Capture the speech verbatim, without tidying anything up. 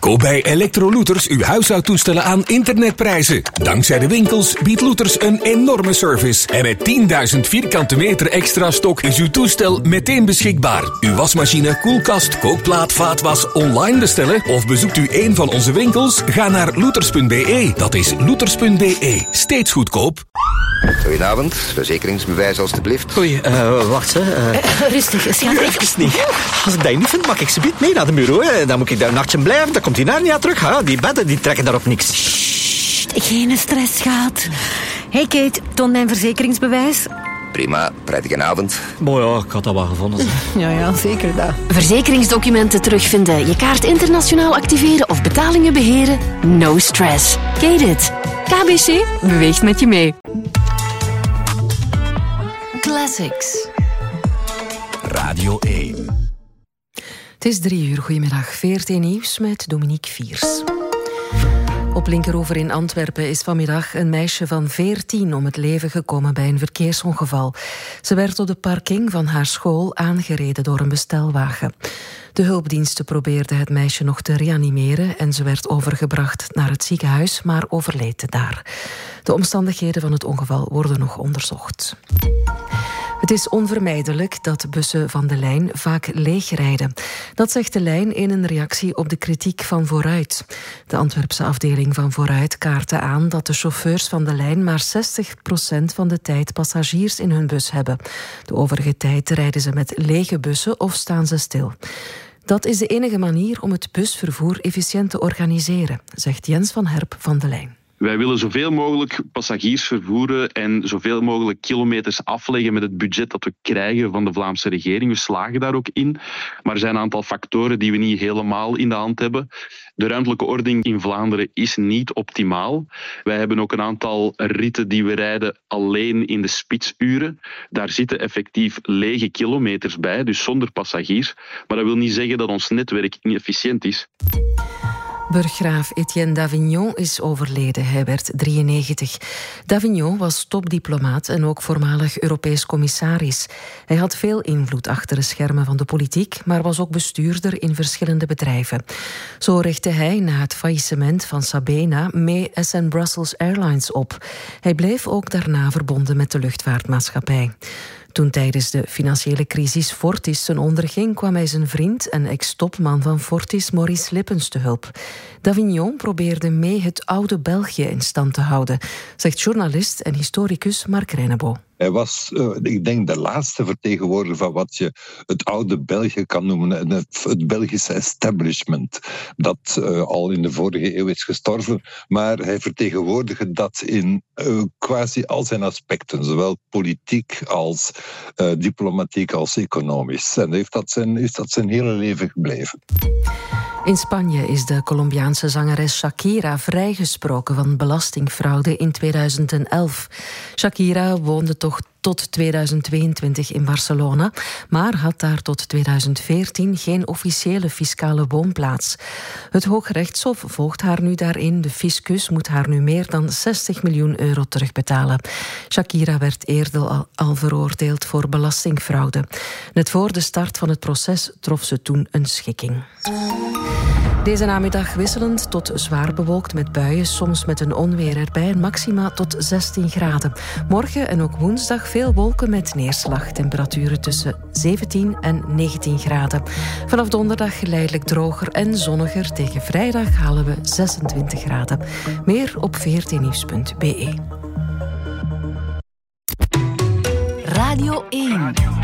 Koop bij Electrolooters uw huishoudtoestellen aan internetprijzen. Dankzij de winkels biedt Looters een enorme service. En met tienduizend vierkante meter extra stok is uw toestel meteen beschikbaar. Uw wasmachine, koelkast, kookplaat, vaatwas online bestellen of bezoekt u een van onze winkels? Ga naar looters punt b e. Dat is looters punt b e. Steeds goedkoop. Goedenavond, verzekeringsbewijs alstublieft. Oei, uh, wacht hè. Uh... Uh, rustig, schat. Even niet. Als ik dat niet vind, mag ik ze mee naar de bureau. Hè. Dan moet ik daar een nachtje blijven, dan komt die naar niet aan terug. Ha. Die bedden die trekken daarop niks. Sst, geen stress, schat. Hey Kate, toon mijn verzekeringsbewijs. Prima, prettige avond. Mooi, ja, ik had dat wel gevonden. Zeg. Ja, ja, zeker dat. Verzekeringsdocumenten terugvinden, je kaart internationaal activeren of betalingen beheren? No stress. Kate it. K B C beweegt met je mee. Classics. Radio één. Het is drie uur. Goedemiddag. V R T Nieuws met Dominique Viers. Op Linkeroever in Antwerpen is vanmiddag een meisje van veertien om het leven gekomen bij een verkeersongeval. Ze werd op de parking van haar school aangereden door een bestelwagen. De hulpdiensten probeerden het meisje nog te reanimeren en ze werd overgebracht naar het ziekenhuis, maar overleed daar. De omstandigheden van het ongeval worden nog onderzocht. Het is onvermijdelijk dat bussen van de lijn vaak leegrijden. Dat zegt de lijn in een reactie op de kritiek van Vooruit. De Antwerpse afdeling van Vooruit kaartte aan dat de chauffeurs van de lijn maar zestig procent van de tijd passagiers in hun bus hebben. De overige tijd rijden ze met lege bussen of staan ze stil. Dat is de enige manier om het busvervoer efficiënt te organiseren, zegt Jens van Herp van de lijn. Wij willen zoveel mogelijk passagiers vervoeren en zoveel mogelijk kilometers afleggen met het budget dat we krijgen van de Vlaamse regering. We slagen daar ook in. Maar er zijn een aantal factoren die we niet helemaal in de hand hebben. De ruimtelijke ordening in Vlaanderen is niet optimaal. Wij hebben ook een aantal ritten die we rijden alleen in de spitsuren. Daar zitten effectief lege kilometers bij, dus zonder passagiers. Maar dat wil niet zeggen dat ons netwerk inefficiënt is. Burggraaf Etienne Davignon is overleden. Hij werd drieënnegentig. Davignon was topdiplomaat en ook voormalig Europees commissaris. Hij had veel invloed achter de schermen van de politiek, maar was ook bestuurder in verschillende bedrijven. Zo richtte hij na het faillissement van Sabena mee S N Brussels Airlines op. Hij bleef ook daarna verbonden met de luchtvaartmaatschappij. Toen tijdens de financiële crisis Fortis ten onder ging, kwam hij zijn vriend en ex-topman van Fortis, Maurice Lippens, te hulp. Davignon probeerde mee het oude België in stand te houden, zegt journalist en historicus Mark Reinebo. Hij was, uh, ik denk, de laatste vertegenwoordiger van wat je het oude België kan noemen. Het, het Belgische establishment, dat uh, al in de vorige eeuw is gestorven. Maar hij vertegenwoordigde dat in uh, quasi al zijn aspecten. Zowel politiek als uh, diplomatiek als economisch. En heeft dat zijn, is dat zijn hele leven gebleven. In Spanje is de Colombiaanse zangeres Shakira vrijgesproken van belastingfraude in tweeduizend elf. Shakira woonde toch tot tweeduizend tweeëntwintig in Barcelona, maar had daar tot tweeduizend veertien geen officiële fiscale woonplaats. Het Hooggerechtshof volgt haar nu daarin. De fiscus moet haar nu meer dan zestig miljoen euro terugbetalen. Shakira werd eerder al, al veroordeeld voor belastingfraude. Net voor de start van het proces trof ze toen een schikking. Deze namiddag wisselend tot zwaar bewolkt met buien, soms met een onweer erbij, maxima tot zestien graden. Morgen en ook woensdag veel wolken met neerslag. Temperaturen tussen zeventien en negentien graden. Vanaf donderdag geleidelijk droger en zonniger. Tegen vrijdag halen we zesentwintig graden. Meer op v r t nieuws punt b e. Radio één.